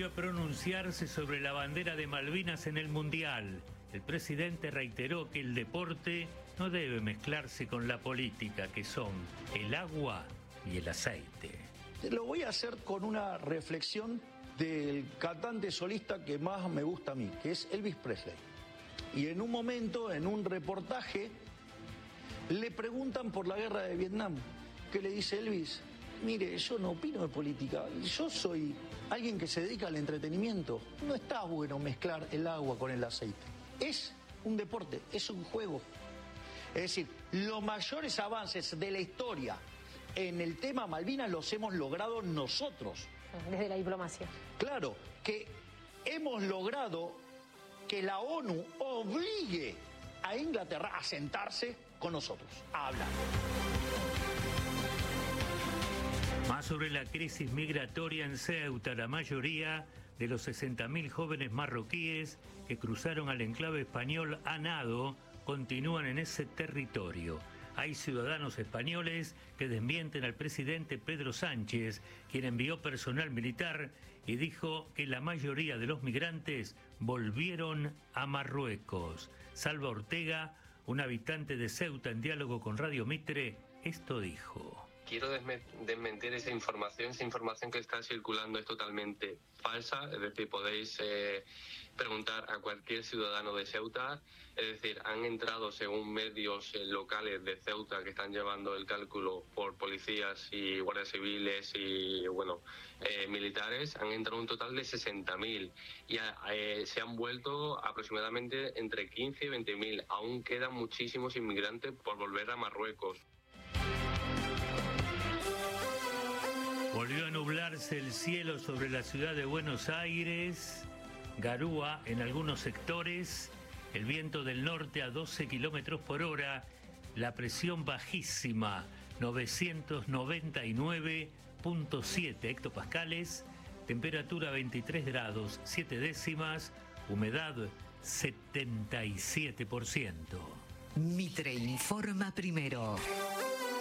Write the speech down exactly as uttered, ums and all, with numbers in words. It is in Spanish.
volvió a pronunciarse sobre la bandera de Malvinas en el Mundial. El presidente reiteró que el deporte no debe mezclarse con la política, que son el agua y el aceite. Lo voy a hacer con una reflexión del cantante solista que más me gusta a mí, que es Elvis Presley. Y en un momento, en un reportaje, le preguntan por la guerra de Vietnam. ¿Qué le dice Elvis? Mire, yo no opino de política, yo soy alguien que se dedica al entretenimiento. No está bueno mezclar el agua con el aceite. Es un deporte, es un juego. Es decir, los mayores avances de la historia en el tema Malvinas los hemos logrado nosotros. Desde la diplomacia. Claro, que hemos logrado que la ONU obligue a Inglaterra a sentarse con nosotros, a hablar. Más sobre la crisis migratoria en Ceuta. La mayoría de los sesenta mil jóvenes marroquíes que cruzaron al enclave español a nado continúan en ese territorio. Hay ciudadanos españoles que desmienten al presidente Pedro Sánchez, quien envió personal militar y dijo que la mayoría de los migrantes volvieron a Marruecos. Salva Ortega, un habitante de Ceuta, en diálogo con Radio Mitre, esto dijo. Quiero desmentir esa información. Esa información que está circulando es totalmente falsa. Es decir, podéis eh, preguntar a cualquier ciudadano de Ceuta. Es decir, han entrado, según medios eh, locales de Ceuta que están llevando el cálculo por policías y guardias civiles y bueno eh, militares, han entrado un total de sesenta mil y eh, se han vuelto aproximadamente entre quince y veinte mil. Aún quedan muchísimos inmigrantes por volver a Marruecos. Volvió a nublarse el cielo sobre la ciudad de Buenos Aires, garúa en algunos sectores, el viento del norte a doce kilómetros por hora, la presión bajísima, novecientos noventa y nueve punto siete hectopascales, temperatura veintitrés grados, siete décimas, humedad setenta y siete por ciento. Mitre informa primero.